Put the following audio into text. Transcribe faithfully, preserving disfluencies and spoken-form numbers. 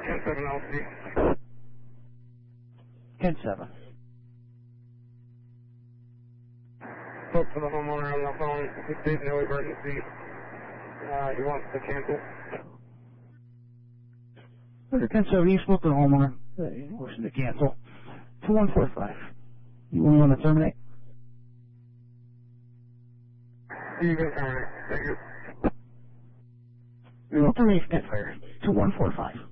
ten seven L C. ten seven. Spoke to the homeowner on the phone. He stays no emergency. Uh, he wants to cancel. Okay, ten seven, you spoke to the homeowner. Uh, he wants to cancel. two one four five. You want to terminate? You can terminate. Thank you. You will terminate that fire. two one four five.